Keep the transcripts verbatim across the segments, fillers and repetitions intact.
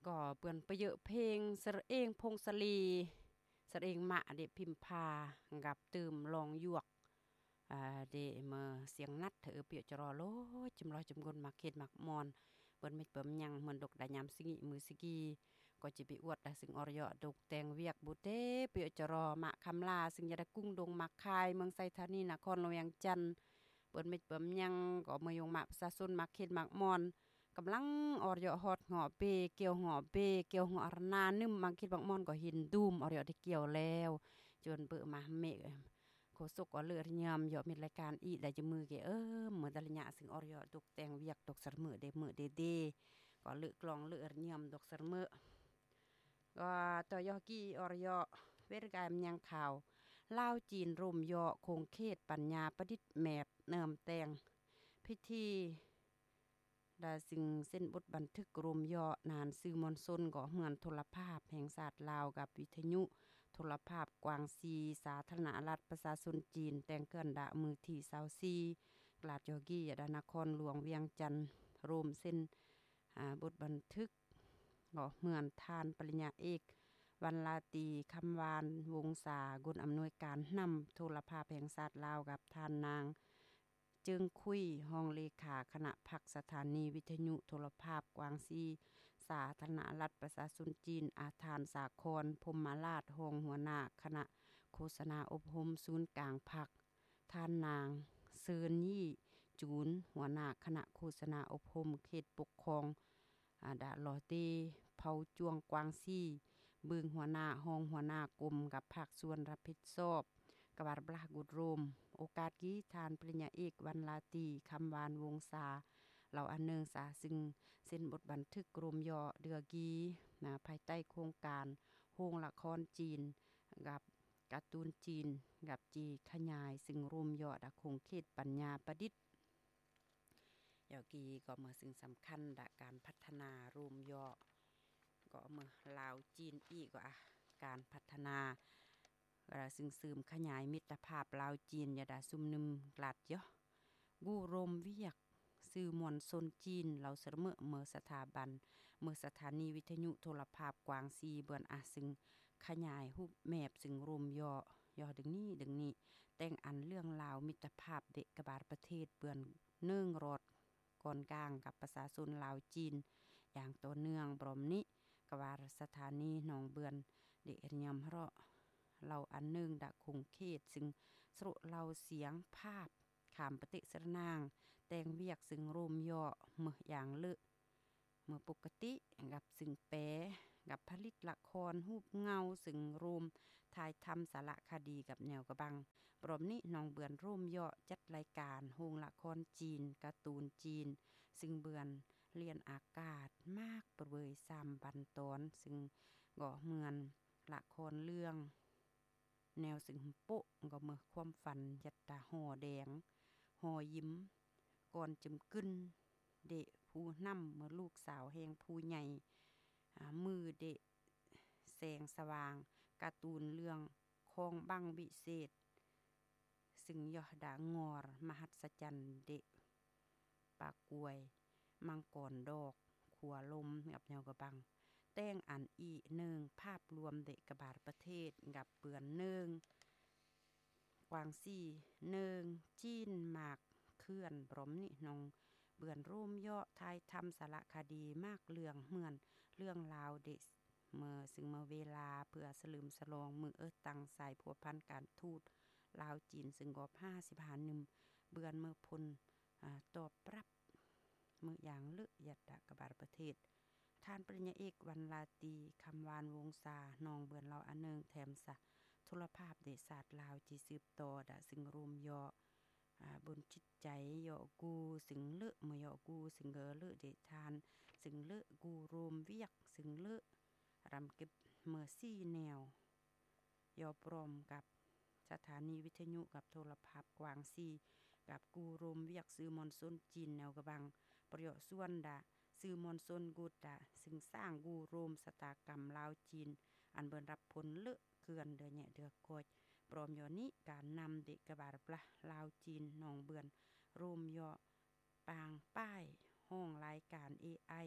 ก็เปิ้นไปเยอะเพลงสระเองพงศลีสระเองมะเดพิมพากับตืมลองหยวกอ่าเดเมื่อเสียงนัดเถอเปียจรอโลจิมลอยจิมกนมักเข็ดมักมอนเปิ้นไม่เปิ้มยังเหมือนดอกดายามสิงิมือสิกีก็จะไปอวดได้ซึ่งอรยดกแตงเวียกบุเตเปียจรอมะคำลาซึ่งยะได้กุ้งดงมักคายเมืองไซธานีนครหลวงเวียงจันทน์เปิ้นไม่เปิ้มยังก็เมือยงมะประชาชนมักเข็ดมักมอนกำลังอรยฮอดหอเปเกี่ยวหอเปเกี่ยวหัวอรนานึมมักคิดบักมอนก็หินดูมอรยได้เกี่ยวแล้วจนเปิ้มาเมกโคศกก็เลือดยำยอมีรายการอีได้จะมือแกเออเหมือนตะละยะซึ่งอรยตกแต่งเวียกตกสรมือเดมือเดเดก็เลือกลองเลือดยำตกสรมือก็ต่อยอกี้อรยเวรกายมันยังข่าวลาวจีนร่มยอคงเขตปัญญาประดิษฐ์แมบเนิมแต่งพิธีดาซึ่งเส้นบทบันทึกรวมย่อนานสื่อมวลชนก็เหมือนโทรภาพแห่งชาติลาวกับวิทยุโทรภาพกวางซีสาธารณรัฐประชาชนจีนแต่งเกินดะมือที่ยี่สิบสี่กลาดยอกี้ยดานครหลวงเวียงจันทน์รวมเส้นอ่าบทบันทึกก็เหมือนทานปริญญาเอกวันลาตีคำวานวงศากุลอำนวยการนำโทรภาพแห่งชาติลาวกับทานนางจึงคุยห้องเลขาคณะพักสถานีวิทยุโทรภาพกวางซีสาธารณรัฐประชาชนจีนอาทานสาครพรหมราชห้องหัวหน้าคณะโฆษณาอบรมศูนย์กลางพักท่านนางเซินยี่จูนหัวหน้าคณะโฆษณาอบรมเขตปกครองอาดาลอเตเผาจวงกวางซีบึงหัวหน้าห้องหัวหน้ากรมกับภาคส่วนรับผิดชอบกบาบลากุดโรมโอกาสกี้ทานปริญญาเอกวันลาตีคำวานวงศาเหล่าอันเนึงสาซึ่งเส้นบทบันทึกกรมยอเดือกีนะภายใต้โครงการโรงละครจีนกับการ์ตูนจีนกับจีขยายซึ่งรวมยอดคงเขตปัญญาประดิษฐ์ยอกีก็มาซึ่งสำคัญดะการพัฒนารวมยอก็เมื่อลาวจีนอีกก็การพัฒนาซึ่งสืมขยายมิตรภาพลาวจีนยาดาซุมนึมกลัดเยอะกูรมเวียกสื่อมวลชนจีนเราเสมอเมื่อสถาบันเมื่อสถานีวิทยุโทรภาพกวางซีเบือนอาซึ่งขยายรูปแมพซึ่งรวมย่อย่อดึงนี้ดึงนี้แต่งอันเรื่องราวมิตรภาพเด็กกบาลประเทศเบือนเนื่องรอดก่อนกลางกับประชาชนลาวจีนอย่างต่อเนื่องบรมนี้กบาลสถานีหนองเบือนเดะยำเราะเราอันหนึ่งดะคงเขตซึ่งสรุเราเสียงภาพขามปฏิสรนางแต่งเวียกซึ่งรวมย่อเมื่ออย่างเลอะเมื่อปกติกับซึ่งแปรกับผลิตละครรูปเงาซึ่งรวมถ่ายทำสารคดีกับแนวกระบังปรมนี้น้องเบือนร่วมย่อจัดรายการโรงละครจีนการ์ตูนจีนซึ่งเบือนเรียนอากาศมากประเวยสามบันตอนซึ่งก็เหมือนละครเรื่องแนวซึ่งโป๊ะก็เมื่อความฝันยัดตาห่อแดงห่อยิ้มก่อนจำกึ้นเดะผู้นำเมื่อลูกสาวแห่งผู้ใหญ่มือเดะแสงสว่างการ์ตูนเรื่องคองบังวิเศษซึ่งยอดางอรมหัศจรรย์เดะปากกวยมังกรดอกขัวลมกับแนวกระบังแต่งอันอีหนึ่งภาพรวมเด็กกบาลประเทศกับเปือนหนึ่งกวางซี่หนึ่งจีนหมากเคลื่อนพร้อมนี่น้องเบือนร่วมย่อทายทำสารคดีมากเรื่องเหมือนเรื่องราวเด็กเมื่อซึ่งเมื่อเวลาเพื่อสลืมสลองมือเอิ้ตังสายพัวพันการทูตลาวจีนซึ่งกอบห้าสิบหานึมเบือนเมื่อพลตอบรับมืออย่างเลือยัดดะกบาลประเทศท่านปริญญาเอกวันลาตีคำวานวงศานองเบือนเราอันเนึงแถมสะโทรภาพเดชศาสตร์ลาวจีสืบต่อดะซึ่งรวมยอบนจิตใจยอกูสึงเลอะมยอกูสึงเกอเลอะเดทานสึงเลอะกูรวมเวียกสึงเลอะรำเก็บเมื่อซี่แนวยอปรอมกับสถานีวิทยุกับโทรภาพกวางซีกับกูรวมเวียกซื้อมอนซนจีนแนวกระบังประโยชน์ส่วนดะซื้อมอนซนกูดะซึ่งสร้างกูรวมสตากรรมลาวจีนอันเบิ่นรับผลเลอะเกือนเดือแหน่เดือกอยพร้อมยอนี้การนำเด็กกบาลปลาลาวจีนหนองเบือนรวมยอปางป้ายห้องรายการ เอ ไอ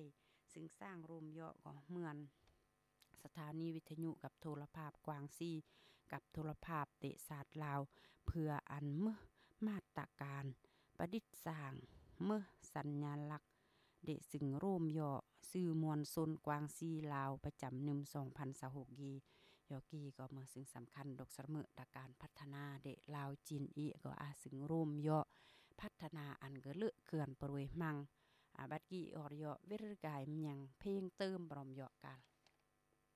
ซึ่งสร้างรวมเยาะก็เหมือนสถานีวิทยุกับโทรภาพกวางซีกับโทรภาพเตะศาสตร์ลาวเพื่ออันเมื่อมาตรการประดิษฐ์สร้างเมื่อสัญญาลักษณ์เดซึ่งร่วมเยาะสื่อมวลชนกวางซีลาวประจำหนึ่ง สองพันยี่สิบหกกียอกีก็มาซึ่งสำคัญดอกสะเมอตาการพัฒนาเดลาวจีนอีก็อาซึ่งร่วมเยาะพัฒนาอันก็เลอะเขื่อนปรวยมังอาบัดกี้ออรยอเวรกายมันยังเพลงเติมบรอมเยาะกัน